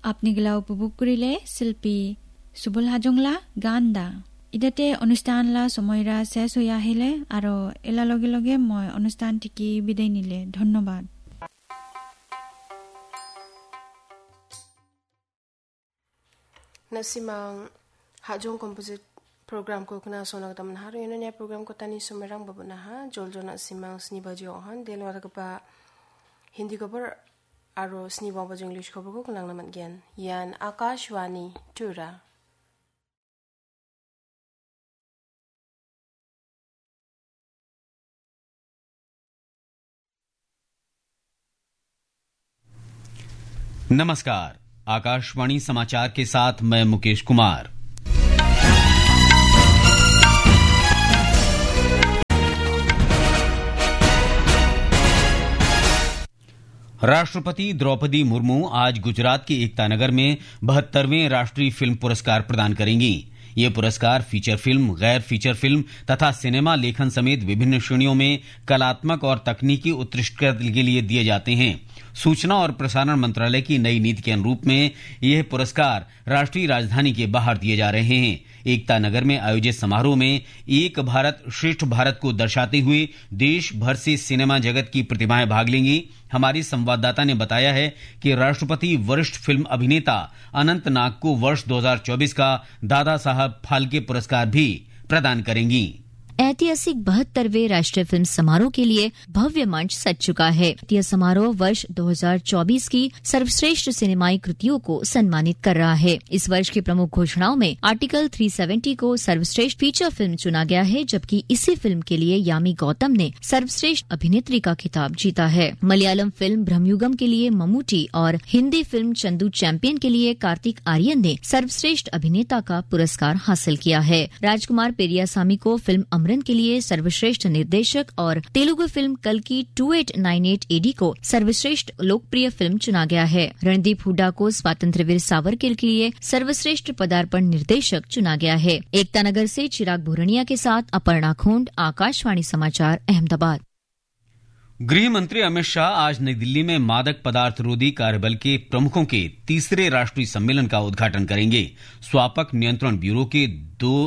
আপনিগিলা উপভোগ কৰিলে শিল্পী সুবল হাজংলা গান দা। ইদাতে অনুষ্ঠানলা সময়রা শেষ হৈ আহিলে আৰু এলা লগে লগে মই অনুষ্ঠান টিকি বিদায় নিলে। ধন্যবাদ। Nasimang hajong composite program ko kuna sonag taman haro yun niya program ko tani sumerang babunaha joljo na simang snibajo han delwa pa hindi ko par aro snibang bajo English ko ko kunang naman gen yan Akashwani Tura. नमस्कार, आकाशवाणी समाचार के साथ मैं मुकेश कुमार। राष्ट्रपति द्रौपदी मुर्मू आज गुजरात के एकता नगर में 72वें राष्ट्रीय फिल्म पुरस्कार प्रदान करेंगी। ये पुरस्कार फीचर फिल्म, गैर फीचर फिल्म तथा सिनेमा लेखन समेत विभिन्न श्रेणियों में कलात्मक और तकनीकी उत्कृष्टता के लिए दिए जाते हैं। सूचना और प्रसारण मंत्रालय की नई नीति के अनुरूप में यह पुरस्कार राष्ट्रीय राजधानी के बाहर दिए जा रहे हैं। एकता नगर में आयोजित समारोह में एक भारत श्रेष्ठ भारत को दर्शाते हुए देश भर से सिनेमा जगत की प्रतिभाएं भाग लेंगी। हमारी संवाददाता ने बताया है कि राष्ट्रपति वरिष्ठ फिल्म अभिनेता अनंत नाग को वर्ष 2024 का दादा साहब फाल्के पुरस्कार भी प्रदान करेंगी। ऐतिहासिक 72वें राष्ट्रीय फिल्म समारोह के लिए भव्य मंच सज चुका है। यह समारोह वर्ष 2024 की सर्वश्रेष्ठ सिनेमाई कृतियों को सम्मानित कर रहा है। इस वर्ष की प्रमुख घोषणाओं में आर्टिकल 370 को सर्वश्रेष्ठ फीचर फिल्म चुना गया है, जबकि इसी फिल्म के लिए यामी गौतम ने सर्वश्रेष्ठ अभिनेत्री का खिताब जीता है। मलयालम फिल्म ब्रह्मयुगम के लिए ममूटी और हिंदी फिल्म चंदू चैंपियन के लिए कार्तिक आर्यन ने सर्वश्रेष्ठ अभिनेता का पुरस्कार हासिल किया है। राजकुमार पेरियासामी को फिल्म के लिए सर्वश्रेष्ठ निर्देशक और तेलुगु फिल्म कल्कि 2898 AD को सर्वश्रेष्ठ लोकप्रिय फिल्म चुना गया है। रणदीप हुड्डा को स्वातंत्र्यवीर सावरकर के लिए सर्वश्रेष्ठ पदार्पण निर्देशक चुना गया है। एकता नगर से चिराग भूरनिया के साथ अपर्णा खोंड, आकाशवाणी समाचार, अहमदाबाद। गृह मंत्री अमित शाह आज नई दिल्ली में मादक पदार्थ रोधी कार्यबल के प्रमुखों के तीसरे राष्ट्रीय सम्मेलन का उद्घाटन करेंगे। स्वापक नियंत्रण ब्यूरो के 2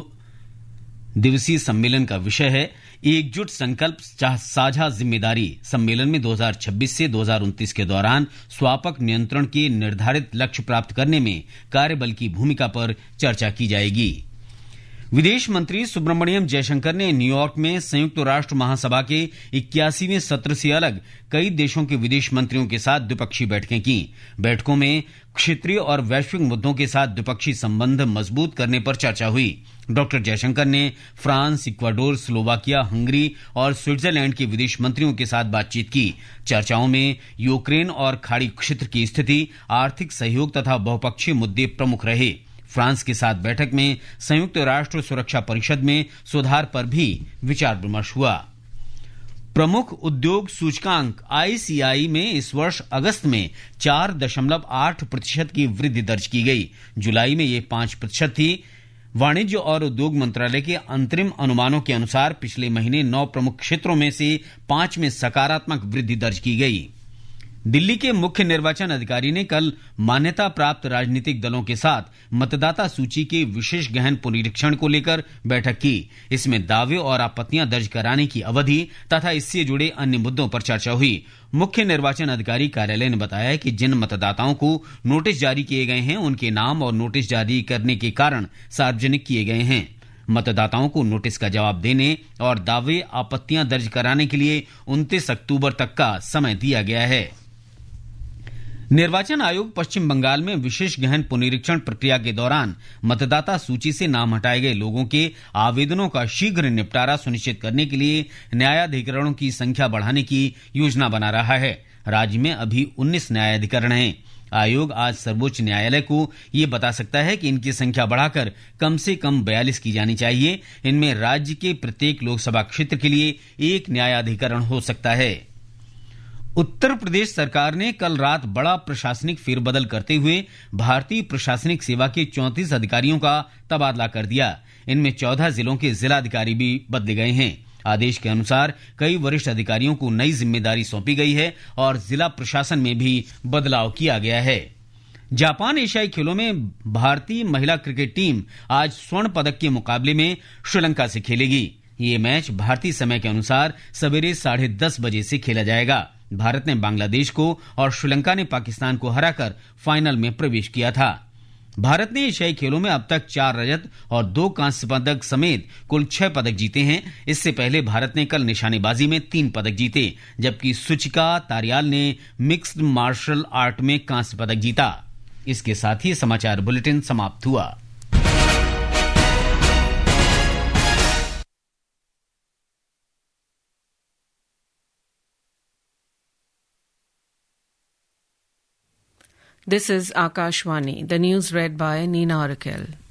दिवसीय सम्मेलन का विषय है एकजुट संकल्प साझा जिम्मेदारी। सम्मेलन में 2026 से 2029 के दौरान स्वापक नियंत्रण के निर्धारित लक्ष्य प्राप्त करने में कार्यबल की भूमिका पर चर्चा की जाएगी। विदेश मंत्री सुब्रमण्यम जयशंकर ने न्यूयॉर्क में संयुक्त राष्ट्र महासभा के 81वें सत्र से अलग कई देशों के विदेश मंत्रियों के साथ द्विपक्षीय बैठकें की। बैठकों में क्षेत्रीय और वैश्विक मुद्दों के साथ द्विपक्षीय संबंध मजबूत करने पर चर्चा हुई। डॉक्टर जयशंकर ने फ्रांस, इक्वाडोर, स्लोवाकिया, हंगरी और स्विट्जरलैंड के विदेश मंत्रियों के साथ बातचीत की। चर्चाओं में यूक्रेन और खाड़ी क्षेत्र की स्थिति, आर्थिक सहयोग तथा बहुपक्षीय मुद्दे प्रमुख रहे। फ्रांस के साथ बैठक में संयुक्त राष्ट्र सुरक्षा परिषद में सुधार पर भी विचार विमर्श हुआ। प्रमुख उद्योग सूचकांक ICI में इस वर्ष अगस्त में 4.8% की वृद्धि दर्ज की गई। जुलाई में ये 5% थी। वाणिज्य और उद्योग मंत्रालय के अंतरिम अनुमानों के अनुसार पिछले महीने 9 प्रमुख क्षेत्रों में से 5 में सकारात्मक वृद्धि दर्ज की गई। दिल्ली के मुख्य निर्वाचन अधिकारी ने कल मान्यता प्राप्त राजनीतिक दलों के साथ मतदाता सूची के विशेष गहन पुनरीक्षण को लेकर बैठक की। इसमें दावे और आपत्तियां दर्ज कराने की अवधि तथा इससे जुड़े अन्य मुद्दों पर चर्चा हुई। मुख्य निर्वाचन अधिकारी कार्यालय ने बताया कि जिन मतदाताओं को नोटिस जारी किए गए हैं उनके नाम और नोटिस जारी करने के कारण सार्वजनिक किए गए हैं। मतदाताओं को नोटिस का जवाब देने और दावे आपत्तियां दर्ज कराने के लिए 29 अक्टूबर तक का समय दिया गया है। निर्वाचन आयोग पश्चिम बंगाल में विशेष गहन पुनरीक्षण प्रक्रिया के दौरान मतदाता सूची से नाम हटाए गए लोगों के आवेदनों का शीघ्र निपटारा सुनिश्चित करने के लिए न्यायाधिकरणों की संख्या बढ़ाने की योजना बना रहा है। राज्य में अभी 19 न्यायाधिकरण हैं। आयोग आज सर्वोच्च न्यायालय को ये बता सकता है कि इनकी संख्या बढ़ाकर कम से कम 42 की जानी चाहिए। इनमें राज्य के प्रत्येक लोकसभा क्षेत्र के लिए एक न्यायाधिकरण हो सकता है। उत्तर प्रदेश सरकार ने कल रात बड़ा प्रशासनिक फेरबदल करते हुए भारतीय प्रशासनिक सेवा के 34 अधिकारियों का तबादला कर दिया। इनमें 14 जिलों के जिलाधिकारी भी बदले गए हैं। आदेश के अनुसार कई वरिष्ठ अधिकारियों को नई जिम्मेदारी सौंपी गई है और जिला प्रशासन में भी बदलाव किया गया है। जापान एशियाई खेलों में भारतीय महिला क्रिकेट टीम आज स्वर्ण पदक के मुकाबले में श्रीलंका से खेलेगी। ये मैच भारतीय समय के अनुसार सवेरे 10:30 बजे से खेला जाएगा। भारत ने बांग्लादेश को और श्रीलंका ने पाकिस्तान को हराकर फाइनल में प्रवेश किया था। भारत ने एशियाई खेलों में अब तक 4 रजत और 2 कांस्य पदक समेत कुल 6 पदक जीते हैं। इससे पहले भारत ने कल निशानेबाजी में 3 पदक जीते, जबकि सुचिका तारियाल ने मिक्स्ड मार्शल आर्ट में कांस्य पदक जीता। इसके साथ ही समाचार बुलेटिन समाप्त हुआ। This is Akashvani. The news read by Nina Orakel.